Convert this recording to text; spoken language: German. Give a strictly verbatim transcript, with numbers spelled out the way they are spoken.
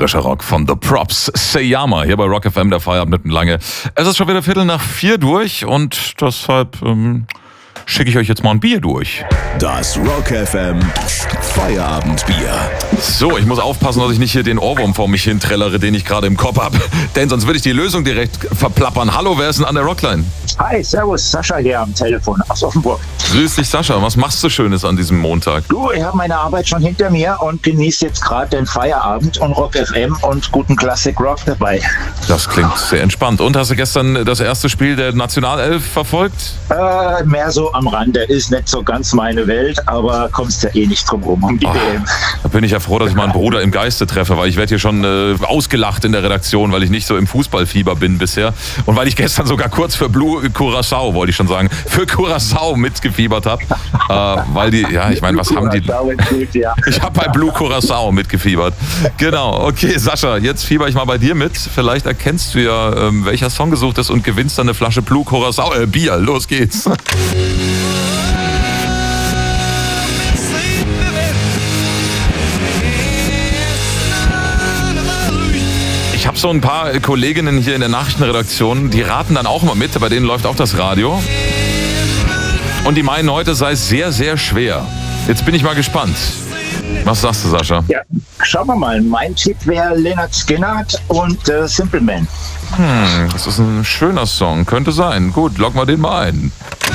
Frischer Rock von The Props. Seyama hier bei Rock F M, der Feierabend mit lange. Es ist schon wieder Viertel nach vier durch und deshalb ähm, schicke ich euch jetzt mal ein Bier durch. Das Rock F M Feierabendbier. So, ich muss aufpassen, dass ich nicht hier den Ohrwurm vor mich hintrellere, den ich gerade im Kopf habe. Denn sonst würde ich die Lösung direkt verplappern. Hallo, wer ist denn an der Rockline? Hi, servus, Sascha hier am Telefon aus Offenburg. Grüß dich, Sascha. Was machst du Schönes an diesem Montag? Du, ich habe meine Arbeit schon hinter mir und genieße jetzt gerade den Feierabend und Rock F M und guten Classic Rock dabei. Das klingt sehr entspannt. Und hast du gestern das erste Spiel der Nationalelf verfolgt? Äh, mehr so am Rande. Ist nicht so ganz meine Welt, aber kommst ja eh nicht drum rum um die Oh, W M. da bin ich ja froh, dass ich meinen Bruder im Geiste treffe, weil ich werde hier schon äh, ausgelacht in der Redaktion, weil ich nicht so im Fußballfieber bin bisher. Und weil ich gestern sogar kurz für Blue Curaçao, wollte ich schon sagen, für Curaçao mitgefiebert habe. Äh, weil die, ja, ich meine, was haben die... Ich habe bei Blue Curaçao mitgefiebert. Genau, okay, Sascha, jetzt fieber ich mal bei dir mit. Vielleicht erkennst du ja, ähm, welcher Song gesucht ist und gewinnst dann eine Flasche Blue Curaçao, äh, Bier. Los geht's. Ich habe so ein paar Kolleginnen hier in der Nachrichtenredaktion, die raten dann auch mal mit, bei denen läuft auch das Radio. Und die meinen, heute sei es sehr, sehr schwer. Jetzt bin ich mal gespannt. Was sagst du, Sascha? Ja, schauen wir mal. Mein Tipp wäre Lynyrd Skynyrd und äh, Simple Man. Hm, das ist ein schöner Song. Könnte sein. Gut, loggen wir den mal ein.